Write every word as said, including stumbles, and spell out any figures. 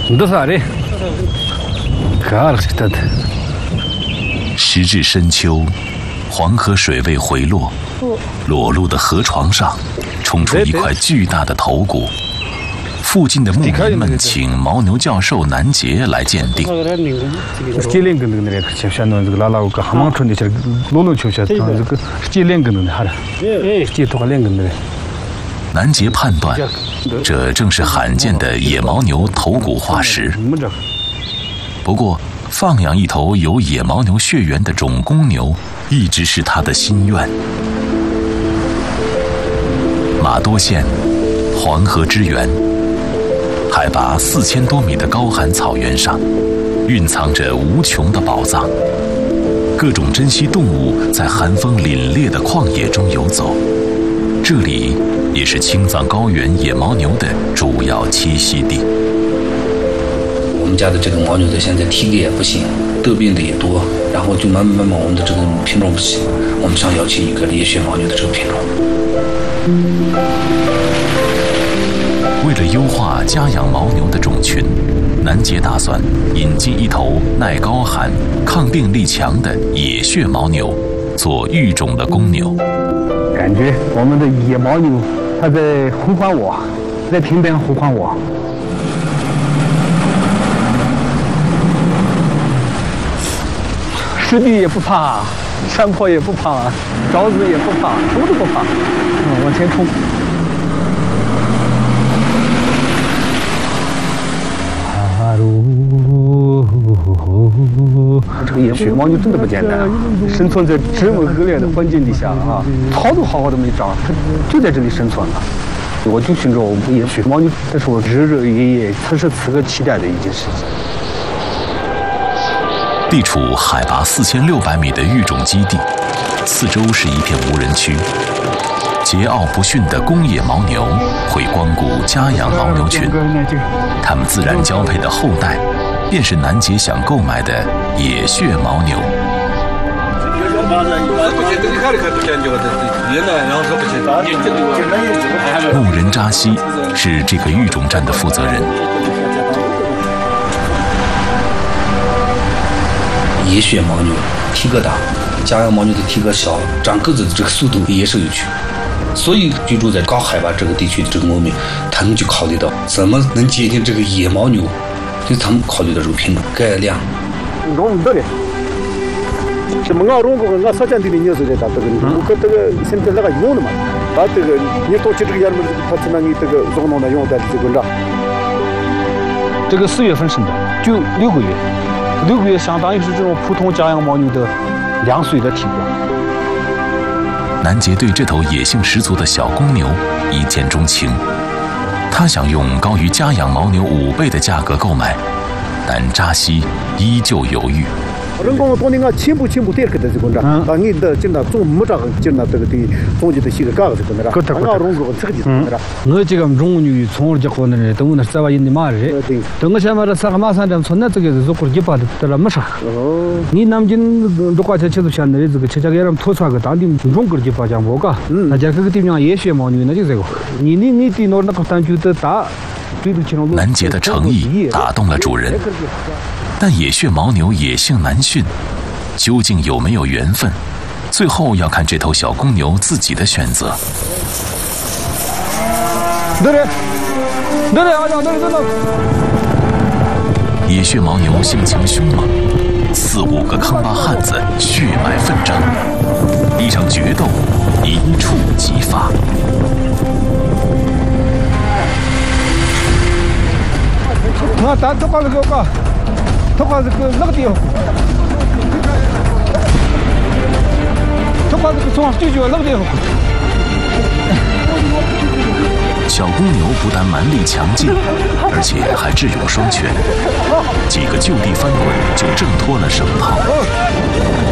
多少的？可二十的。 时至深秋，黄河水位回落，裸露的河床上冲出一块巨大的头骨。附近的牧民们请牦牛教授南杰来鉴定。南杰判断，这正是罕见的野牦牛头骨化石。不过，放养一头有野牦牛血缘的种公牛，一直是他的心愿。马多县，黄河之源。海拔四千多米的高寒草原上，蕴藏着无穷的宝藏。各种珍稀动物在寒风凛冽的旷野中游走，这里也是青藏高原野牦牛的主要栖息地。 我们家的这个牦牛的现在体力也不行，得病的也多，然后就慢慢慢慢我们的这个品种不行，我们想要起一个野血牦牛的这个品种。 为了优化家养牦牛的种群，南杰打算引进一头耐高寒、抗病力强的野血牦牛，做育种的公牛。 感觉我们的野牦牛，它在呼唤我，在平边呼唤我。湿地也不怕，山坡也不怕，沼子也不怕，什么都不怕，嗯，往前冲。这个野血牦牛真的不简单啊！生存在这么恶劣的环境底下啊，草都好好的没长，它就在这里生存了。我就寻找野血牦牛，这是我日日夜夜此时此刻期待的一件事情。 地处海拔四千六百米的育种基地，四周是一片无人区。桀骜不驯的公野牦牛会光顾家养牦牛群，它们自然交配的后代，便是南杰想购买的野血牦牛。牧人扎西是这个育种站的负责人。 野血牦牛体格大，家养牦牛的体格小，长个子的这个速度也是有趣。所以居住在高海拔这个地区的这个牧民，他们就考虑到怎么能接近这个野牦牛，就他们考虑的这个品种改良。 弄不得，什么我用过，我啥讲的你就是在打这个，我跟这个现在那个用的嘛，把这个你多去这个样子，他只能你这个用弄的用的这个了。这个四月份生的，就六个月，六个月相当于是这种普通家养牦牛的两岁的体格。 南杰对这头野性十足的小公牛一见钟情，他想用高于家养牦牛五倍的价格购买，但扎西依旧犹豫。 人工多年啊，全部全部得给的这个呢，啊，你的进到种木这个进到这个的种的些个干个这个呢，俺用过这个就是呢。我这个种牛从这个呢，都那是在印尼买的，等我先把这三个马上咱从那这个是做几把的，得了没啥。哦，你南京如果在吃都现在这个吃这个人拖出来个当地种个几把讲我个，那这个地方野血牦牛那就这个，你你你的那那个单就得大。 南杰的诚意打动了主人，但野血牦牛野性难驯，究竟有没有缘分，最后要看这头小公牛自己的选择。野血牦牛性情凶猛，四五个康巴汉子血脉奋张，一场决斗一触即发。 我打这个这个，这个这个那个地方，这个这个从就就那个地方。 小公牛不但蛮力强劲，而且还智勇双全，几个就地翻滚就挣脱了绳套。